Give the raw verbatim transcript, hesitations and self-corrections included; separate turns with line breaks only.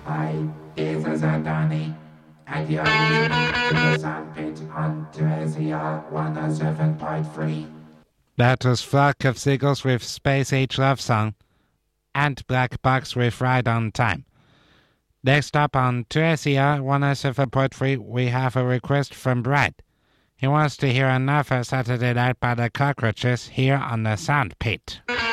Hi, this is Danny, and you're listening to the Sandpit on Teresia one oh seven point three.
That was Flock of Seagulls with Space Age Love Song and Black Box with Ride on Time. Next up on Teresia one oh seven point three, we have a request from Brad. He wants to hear another Saturday Night by the Cockroaches here on the Sandpit.